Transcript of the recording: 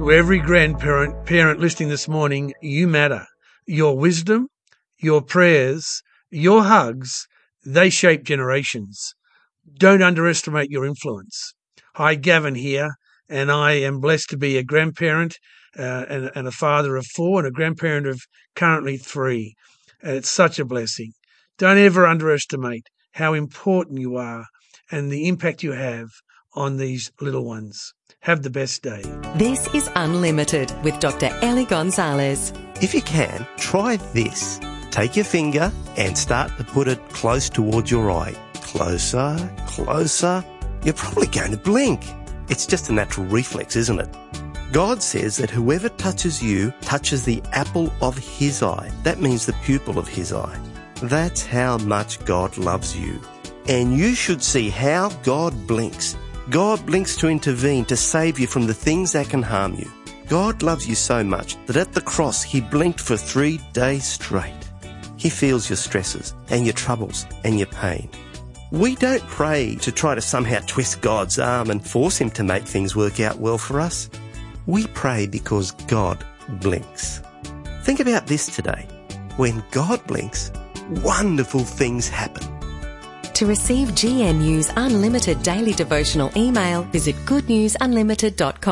To every parent listening this morning, you matter. Your wisdom, your prayers, your hugs, they shape generations. Don't underestimate your influence. Hi, Gavin here, and I am blessed to be a grandparent and a father of 4 and a grandparent of currently 3. And it's such a blessing. Don't ever underestimate how important you are and the impact you have on these little ones. Have the best day. This is Unlimited with Dr. Ellie Gonzalez. If you can, try this. Take your finger and start to put it close towards your eye. Closer, closer. You're probably going to blink. It's just a natural reflex, isn't it? God says that whoever touches you touches the apple of his eye. That means the pupil of his eye. That's how much God loves you. And you should see how God blinks. God blinks to intervene, to save you from the things that can harm you. God loves you so much that at the cross he blinked for 3 days straight. He feels your stresses and your troubles and your pain. We don't pray to try to somehow twist God's arm and force him to make things work out well for us. We pray because God blinks. Think about this today. When God blinks, wonderful things happen. To receive GNU's Unlimited daily devotional email, visit goodnewsunlimited.com.